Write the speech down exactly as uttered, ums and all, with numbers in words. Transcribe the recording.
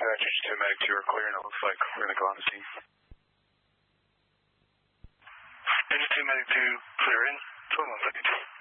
Dispatchers two, Medic two are clear, and it looks like we're going to go on the scene. Engine two, Medic two, clear in. twelve one second two.